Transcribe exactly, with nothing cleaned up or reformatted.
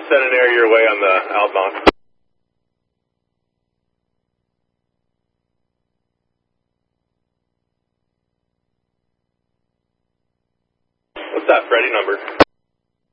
send an air your way on the outbound. What's that Freddy number?